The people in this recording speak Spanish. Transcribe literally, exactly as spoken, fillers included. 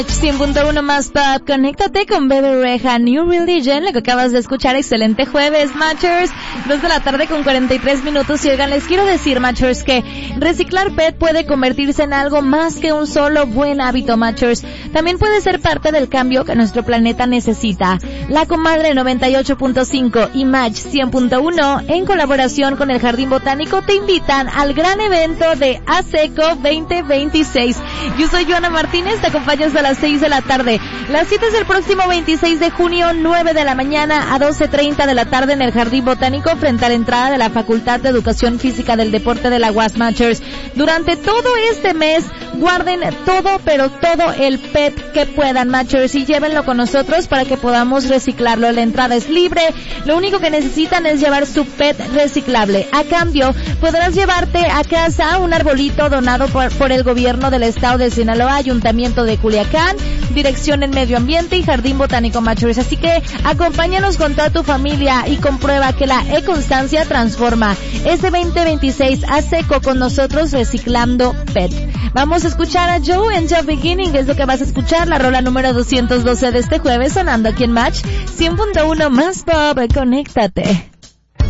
cien punto uno más pop, conéctate con Bebe Rexha, New Religion, lo que acabas de escuchar. Excelente jueves, Matchers, dos de la tarde con cuarenta y tres minutos. Y oigan, les quiero decir, Matchers, que reciclar P E T puede convertirse en algo más que un solo buen hábito, Matchers. También puede ser parte del cambio que nuestro planeta necesita. La Comadre noventa y ocho punto cinco y Match cien punto uno, en colaboración con el Jardín Botánico, te invitan al gran evento de ASECO veinte veintiséis. Yo soy Joana Martínez, te acompaño hasta las seis de la tarde. La cita es el próximo veintiséis de junio, nueve de la mañana a doce treinta de la tarde en el Jardín Botánico, frente a la entrada de la Facultad de Educación Física del Deporte de la U A S Matchers. Durante todo este mes, guarden todo, pero todo el P E T que puedan, Matchers, y llévenlo con nosotros para que podamos reciclarlo. La entrada es libre, lo único que necesitan es llevar su P E T reciclable. A cambio, podrás llevarte a casa un arbolito donado por, por el gobierno del estado de Sinaloa, Ayuntamiento de Culiacán, Dirección en Medio Ambiente y Jardín Botánico, Matchers. Así que acompáñanos con toda tu familia y comprueba que la e-constancia transforma. Este veinte veintiséis ASECO con nosotros, reciclando P E T. Vamos a escuchar a Joe en Just Beginning, es lo que vas a escuchar, la rola número doscientos doce de este jueves, sonando aquí en Match cien punto uno más pop. Conéctate.